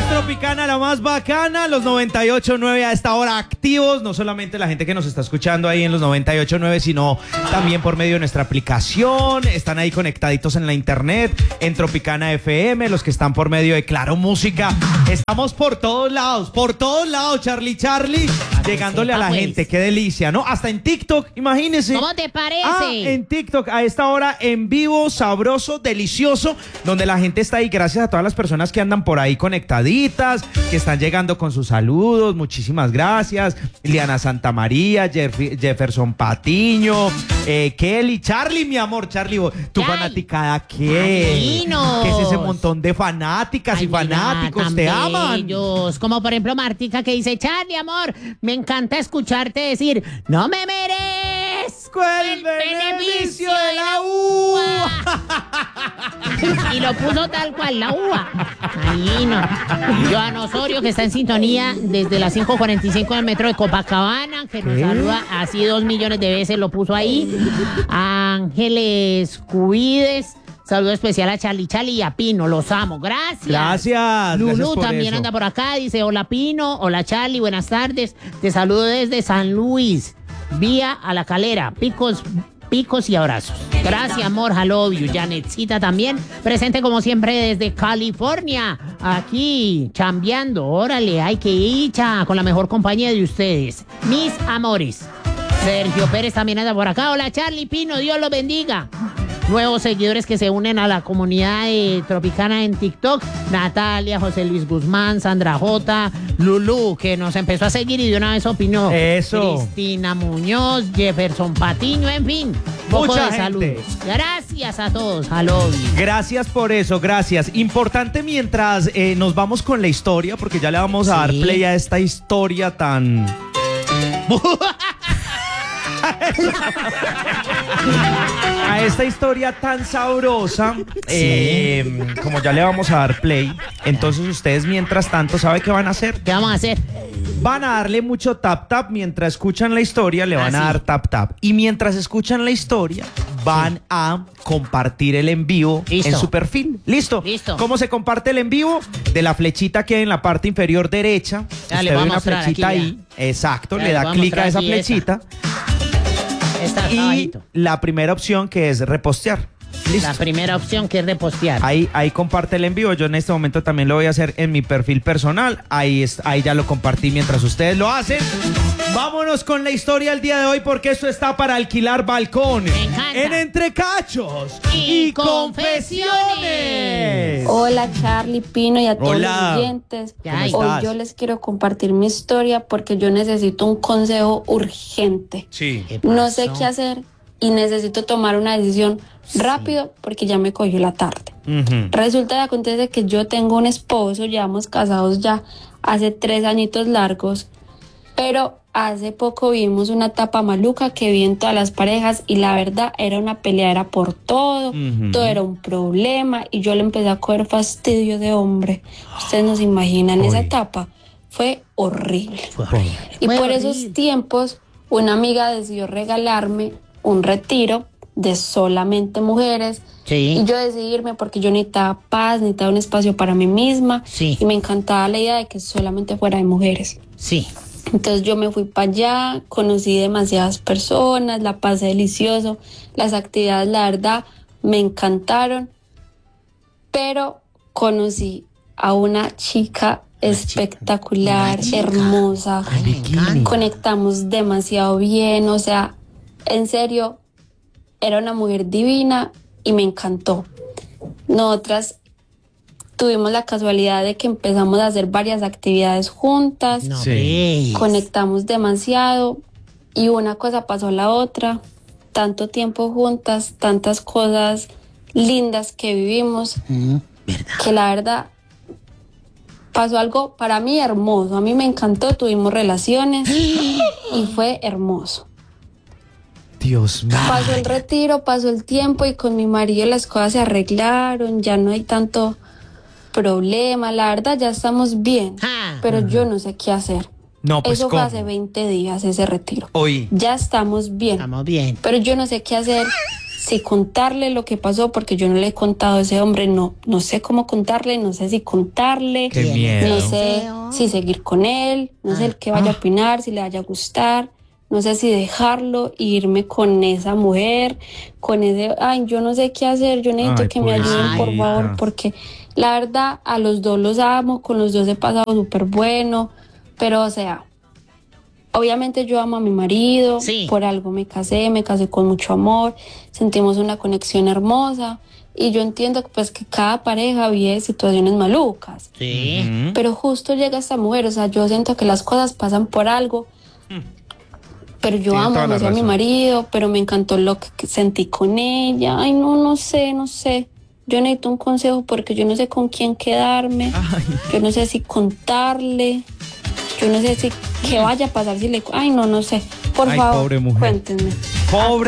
Es Tropicana, la más bacana, los 98.9 a esta hora activos, no solamente la gente que nos está escuchando ahí en los 98.9, sino también por medio de nuestra aplicación, están ahí conectaditos en la internet, en Tropicana FM, los que están por medio de Claro Música, estamos por todos lados, Charlie, llegándole a la gente, qué delicia, ¿no? Hasta en TikTok, imagínense. ¿Cómo te parece? En TikTok, a esta hora, en vivo, sabroso, delicioso, donde la gente está ahí, gracias a todas las personas que andan por ahí conectaditas, que están llegando con sus saludos, muchísimas gracias. Liana Santamaría, Jefferson Patiño, Kelly, Charlie, mi amor, Charlie, tu fanaticada, ¿qué? ¿Qué es ese montón de fanáticas y fanáticos? ¿Te aman? Ellos, como por ejemplo Martica, que dice: Charlie, amor, me encanta escucharte decir, no me merezco el beneficio de la uva. Y lo puso tal cual, la uva. Ahí no. Joan Osorio, que está en sintonía desde las 5:45 del metro de Copacabana, que nos saluda así 2 millones de veces, lo puso ahí. Ángeles Cubides, saludo especial a Charlie y a Pino, los amo, gracias. Gracias. Lulú también anda por acá, dice: hola Pino, hola Charlie, buenas tardes, te saludo desde San Luis, vía a la Calera, picos y abrazos. Gracias, amor, I love you. Janetcita también, presente como siempre desde California, aquí, chambeando. Órale, hay que ir con la mejor compañía de ustedes, mis amores. Sergio Pérez también anda por acá. Hola, Charlie, Pino, Dios los bendiga. Nuevos seguidores que se unen a la comunidad Tropicana en TikTok: Natalia, José Luis Guzmán, Sandra J, Lulú, que nos empezó a seguir y de una vez opinó. Eso. Cristina Muñoz, Jefferson Patiño, en fin. Mucha de gente. saludos. Gracias a todos. Hello. Gracias por eso, gracias. Importante mientras nos vamos con la historia, porque ya le vamos a dar play a esta historia tan... a esta historia tan sabrosa, como ya le vamos a dar play, entonces ustedes mientras tanto, ¿sabe qué van a hacer? ¿Qué vamos a hacer? Van a darle mucho tap mientras escuchan la historia, le van a dar tap y mientras escuchan la historia van a compartir el en vivo en su perfil. ¿Listo? ¿Cómo se comparte el en vivo? De la flechita que hay en la parte inferior derecha. Dale, usted ve vamos una a mostrar flechita aquí ahí. Exacto, Dale, le da clic a esa flechita. Está y abajito. la primera opción, que es repostear. ¿Listo? La primera opción, que es repostear. Ahí comparte el en vivo. Yo en este momento también lo voy a hacer en mi perfil personal. Ahí ya lo compartí mientras ustedes lo hacen. Vámonos con la historia del día de hoy, porque esto está para alquilar balcón. Me encanta. En Entre Cachos y Confesiones. Hola, Charlie, Pino y a todos Hola. los oyentes. ¿Cómo Hoy estás? yo les quiero compartir mi historia porque yo necesito un consejo urgente. Sí. No sé qué hacer y necesito tomar una decisión rápido porque ya me cogió la tarde. Resulta y acontece que yo tengo un esposo, llevamos casados ya hace 3 añitos largos, pero hace poco vimos una etapa maluca que vi en todas las parejas y la verdad era una peleadera por todo, todo era un problema y yo le empecé a coger fastidio de hombre. Ustedes no se imaginan, esa etapa fue horrible. Y Fue por horrible. esos tiempos una amiga decidió regalarme un retiro de solamente mujeres. Sí. Y yo decidí irme porque yo necesitaba paz, necesitaba un espacio para mí misma. Sí. Y me encantaba la idea de que solamente fuera de mujeres. Sí. Entonces yo me fui para allá, conocí demasiadas personas, la pasé delicioso, las actividades la verdad me encantaron, pero conocí a una chica espectacular, hermosa, Ay, me encanta. conectamos demasiado bien, o sea, en serio, era una mujer divina y me encantó. Nosotras tuvimos la casualidad de que empezamos a hacer varias actividades juntas, No, Sí. ves. conectamos demasiado y una cosa pasó a la otra, tanto tiempo juntas, tantas cosas lindas que vivimos, ¿Verdad? que la verdad pasó algo para mí hermoso, a mí me encantó, tuvimos relaciones y fue hermoso. Dios mío. Pasó el retiro, pasó el tiempo y con mi marido las cosas se arreglaron, ya no hay tanto problema, la verdad ya estamos bien, pero yo no sé qué hacer. No, pues Eso fue ¿cómo? hace 20 días ese retiro. Hoy. Ya estamos bien, Estamos bien. pero yo no sé qué hacer. si contarle lo que pasó, porque yo no le he contado a ese hombre, no sé cómo contarle, no sé si contarle, Qué miedo. no sé si seguir con él, no sé qué vaya a opinar, si le vaya a gustar, no sé si dejarlo e irme con esa mujer, con ese, yo no sé qué hacer, yo necesito que me ayuden, por favor, porque la verdad a los dos los amo, con los dos he pasado súper bueno, pero o sea, obviamente yo amo a mi marido, por algo me casé con mucho amor, sentimos una conexión hermosa y yo entiendo pues que cada pareja vive situaciones malucas. Sí. Pero justo llega esta mujer, o sea, yo siento que las cosas pasan por algo, pero yo amo a mi marido, pero me encantó lo que sentí con ella. Ay, no sé. Yo necesito un consejo porque yo no sé con quién quedarme, yo no sé si contarle. Yo no sé si qué vaya a pasar si le... Ay, no sé. Por favor, pobre mujer. cuéntenme. Pobre